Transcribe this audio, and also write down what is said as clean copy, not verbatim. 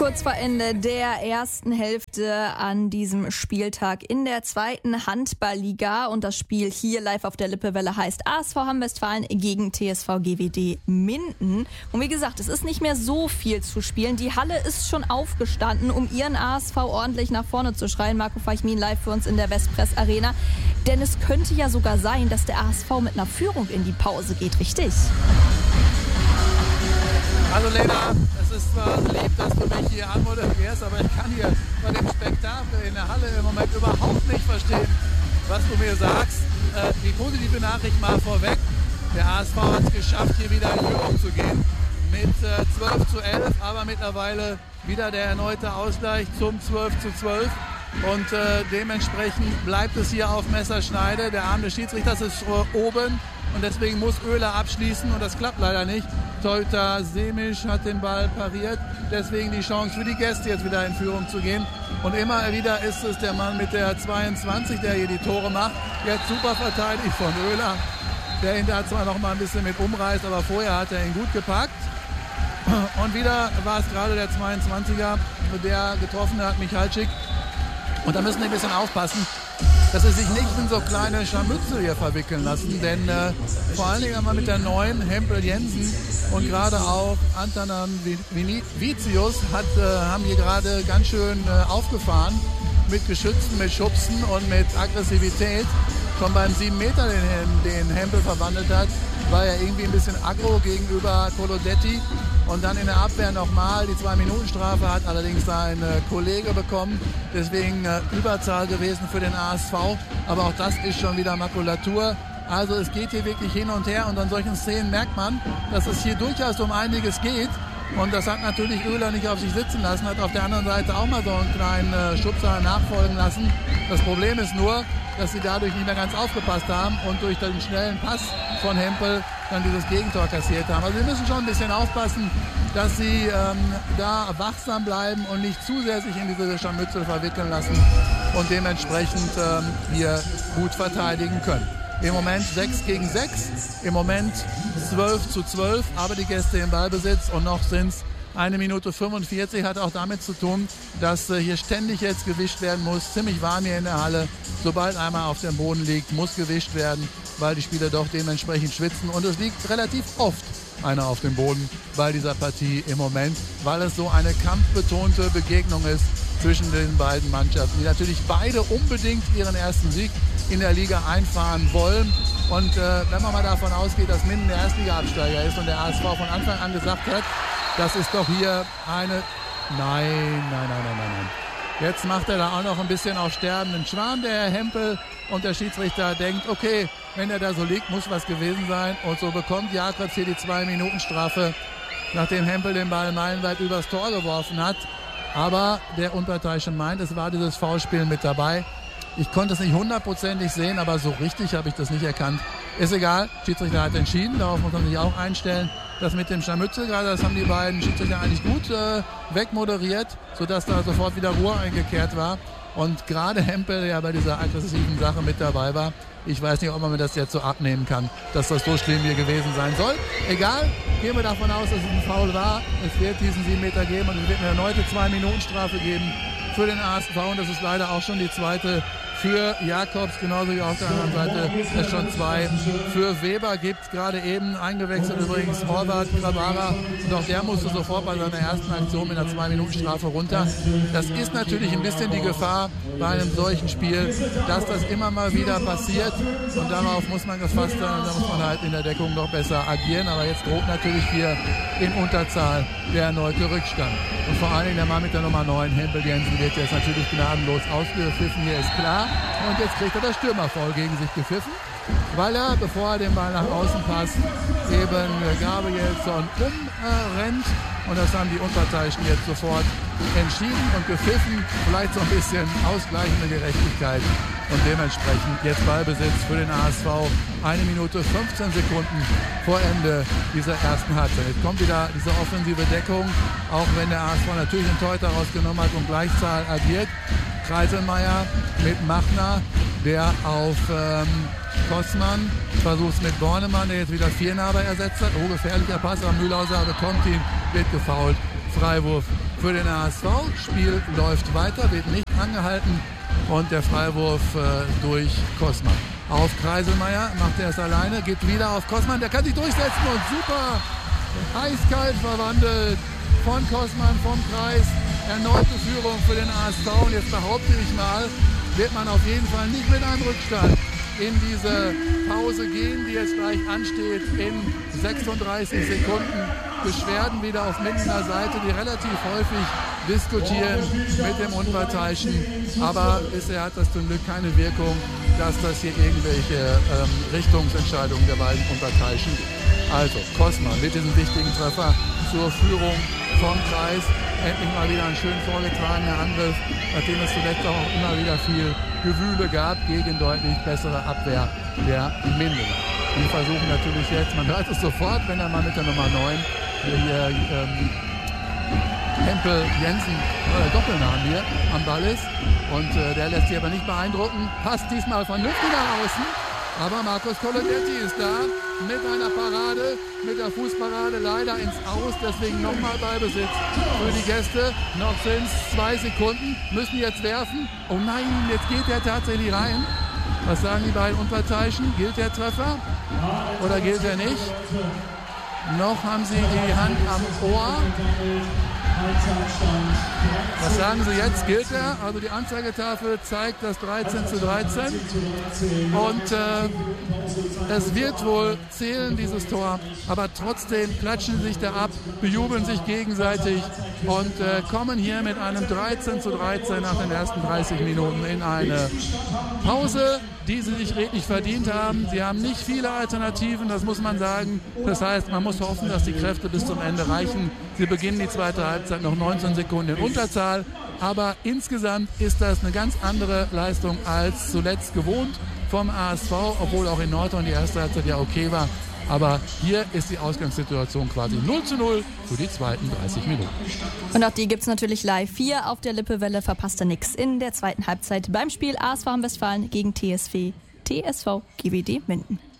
Kurz vor Ende der ersten Hälfte an diesem Spieltag in der zweiten Handballliga. Und das Spiel hier live auf der Lippewelle heißt ASV Hamm-Westfalen gegen TSV GWD Minden. Und wie gesagt, es ist nicht mehr so viel zu spielen. Die Halle ist schon aufgestanden, um ihren ASV ordentlich nach vorne zu schreien. Marco Feichmin live für uns in der Westpress Arena. Denn es könnte ja sogar sein, dass der ASV mit einer Führung in die Pause geht, richtig? Hallo Lena, es ist zwar lieb, dass du mich hier anmoderierst, aber ich kann hier bei dem Spektakel in der Halle im Moment überhaupt nicht verstehen, was du mir sagst. Die positive Nachricht mal vorweg, der ASV hat es geschafft, hier wieder in Führung zu gehen mit 12:11, aber mittlerweile wieder der erneute Ausgleich zum 12:12. Und dementsprechend bleibt es hier auf Messerschneide. Der Arm des Schiedsrichters ist oben und deswegen muss Oehler abschließen und das klappt leider nicht. Torhüter Semisch hat den Ball pariert, deswegen die Chance für die Gäste jetzt wieder in Führung zu gehen. Und immer wieder ist es der Mann mit der 22, der hier die Tore macht. Jetzt super verteidigt von Oehler, der ihn da zwar noch mal ein bisschen mit umreißt, aber vorher hat er ihn gut gepackt. Und wieder war es gerade der 22er, der getroffen hat, Michalczyk. Und da müssen wir ein bisschen aufpassen, dass sie sich nicht in so kleine Scharmützel hier verwickeln lassen. Denn vor allen Dingen einmal mit der neuen Hempel-Jensen und gerade auch Antanan Vicius haben hier gerade ganz schön aufgefahren mit Geschützen, mit Schubsen und mit Aggressivität. Schon beim 7 Meter, den Hempel verwandelt hat, war er irgendwie ein bisschen aggro gegenüber Colodetti. Und dann in der Abwehr nochmal die 2-Minuten-Strafe hat allerdings sein Kollege bekommen. Deswegen Überzahl gewesen für den ASV. Aber auch das ist schon wieder Makulatur. Also es geht hier wirklich hin und her. Und an solchen Szenen merkt man, dass es hier durchaus um einiges geht. Und das hat natürlich Oehler nicht auf sich sitzen lassen. Hat auf der anderen Seite auch mal so einen kleinen Schubser nachfolgen lassen. Das Problem ist nur, dass sie dadurch nicht mehr ganz aufgepasst haben und durch den schnellen Pass von Hempel dann dieses Gegentor kassiert haben. Also sie müssen schon ein bisschen aufpassen, dass sie da wachsam bleiben und nicht zu sehr sich in diese Scharmützel verwickeln lassen und dementsprechend hier gut verteidigen können. Im Moment 6-6, im Moment 12:12, aber die Gäste im Ballbesitz und noch sind es 1 Minute 45, hat auch damit zu tun, dass hier ständig jetzt gewischt werden muss. Ziemlich warm hier in der Halle. Sobald einmal auf dem Boden liegt, muss gewischt werden, weil die Spieler doch dementsprechend schwitzen. Und es liegt relativ oft einer auf dem Boden bei dieser Partie im Moment, weil es so eine kampfbetonte Begegnung ist zwischen den beiden Mannschaften, die natürlich beide unbedingt ihren ersten Sieg in der Liga einfahren wollen. Und wenn man mal davon ausgeht, dass Minden der Erstliga-Absteiger ist und der ASV von Anfang an gesagt hat, das ist doch hier eine... Nein. Jetzt macht er da auch noch ein bisschen auf sterbenden Schwan, der Herr Hempel. Und der Schiedsrichter denkt, okay, wenn er da so liegt, muss was gewesen sein. Und so bekommt Jakobs hier die 2-Minuten-Strafe, nachdem Hempel den Ball meilenweit übers Tor geworfen hat. Aber der Unparteiische meint, es war dieses Foulspiel mit dabei. Ich konnte es nicht hundertprozentig sehen, aber so richtig habe ich das nicht erkannt. Ist egal, Schiedsrichter hat entschieden, darauf muss man sich auch einstellen. Das mit dem Scharmützel gerade, das haben die beiden Schiedsrichter eigentlich gut wegmoderiert, sodass da sofort wieder Ruhe eingekehrt war. Und gerade Hempel, der ja bei dieser aggressiven Sache mit dabei war, ich weiß nicht, ob man mir das jetzt so abnehmen kann, dass das so schlimm hier gewesen sein soll. Egal, gehen wir davon aus, dass es ein Foul war. Es wird diesen 7 Meter geben und es wird eine erneute 2-Minuten-Strafe geben für den ASV. Und das ist leider auch schon die zweite für Jakobs, genauso wie auf der anderen Seite es schon 2 für Weber gibt. Gerade eben eingewechselt übrigens Horvath Kravara. Und auch der musste sofort bei seiner ersten Aktion mit einer 2-Minuten-Strafe runter. Das ist natürlich ein bisschen die Gefahr bei einem solchen Spiel, dass das immer mal wieder passiert. Und darauf muss man gefasst sein und da muss man halt in der Deckung noch besser agieren. Aber jetzt droht natürlich hier in Unterzahl der erneute Rückstand. Und vor allen Dingen der Mann mit der Nummer 9, Hempel Jensen, wird jetzt natürlich gnadenlos ausgepfiffen. Hier ist klar. Und jetzt kriegt er das Stürmerfoul gegen sich gepfiffen, weil er, bevor er den Ball nach außen passt, eben Gabrielsson umrennt. Und das haben die Unparteiischen jetzt sofort entschieden und gepfiffen. Vielleicht so ein bisschen ausgleichende Gerechtigkeit. Und dementsprechend jetzt Ballbesitz für den ASV. 1 Minute 15 Sekunden vor Ende dieser ersten Halbzeit. Jetzt kommt wieder diese offensive Deckung, auch wenn der ASV natürlich den Torhüter rausgenommen hat und Gleichzahl agiert. Kreiselmeier mit Machner, der auf Kossmann versucht es mit Bornemann, der jetzt wieder Viernaber ersetzt hat. Gefährlicher Pass, aber Mühlhauser bekommt ihn, wird gefoult. Freiwurf für den HSV. Spiel läuft weiter, wird nicht angehalten und der Freiwurf durch Kossmann. Auf Kreiselmeier, macht er es alleine, geht wieder auf Kossmann, der kann sich durchsetzen und super eiskalt verwandelt von Kossmann vom Kreis. Erneute Führung für den HSV und jetzt behaupte ich mal, wird man auf jeden Fall nicht mit einem Rückstand in diese Pause gehen, die jetzt gleich ansteht in 36 Sekunden. Beschwerden wieder auf Mindener Seite, die relativ häufig diskutieren mit dem Unparteiischen. Aber bisher hat das zum Glück keine Wirkung, dass das hier irgendwelche Richtungsentscheidungen der beiden Unparteiischen gibt. Also Kossmann mit diesem wichtigen Treffer zur Führung vom Kreis. Endlich mal wieder ein schön vorgetragener Angriff, nachdem es zuletzt auch immer wieder viel Gewühle gab gegen deutlich bessere Abwehr der Mindener. Die versuchen natürlich jetzt, man hört es sofort, wenn er mal mit der Nummer 9 hier Hempel Jensen, der Doppelnamen hier, am Ball ist. Und der lässt sich aber nicht beeindrucken. Passt diesmal vernünftig nach außen. Aber Marcos Colodetti ist da mit einer Parade, mit der Fußparade leider ins Aus. Deswegen nochmal Ballbesitz für die Gäste. Noch sind es 2 Sekunden, müssen jetzt werfen. Oh nein, jetzt geht er tatsächlich rein. Was sagen die beiden Unparteiischen? Gilt der Treffer oder gilt er nicht? Noch haben sie die Hand am Ohr. Was sagen Sie jetzt? Gilt er? Also die Anzeigetafel zeigt das 13:13. Und es wird wohl zählen, dieses Tor. Aber trotzdem klatschen sie sich da ab, bejubeln sich gegenseitig und kommen hier mit einem 13:13 nach den ersten 30 Minuten in eine Pause, die sie sich redlich verdient haben. Sie haben nicht viele Alternativen, das muss man sagen. Das heißt, man muss hoffen, dass die Kräfte bis zum Ende reichen. Sie beginnen die zweite Halbzeit noch 19 Sekunden in Unterzahl. Aber insgesamt ist das eine ganz andere Leistung als zuletzt gewohnt vom ASV, obwohl auch in Nordhorn die erste Halbzeit ja okay war. Aber hier ist die Ausgangssituation quasi 0:0 für die zweiten 30 Minuten. Und auch die gibt es natürlich live hier auf der Lippewelle. Verpasst ihr nichts in der zweiten Halbzeit beim Spiel ASV Hamm-Westfalen gegen TSV GWD Minden.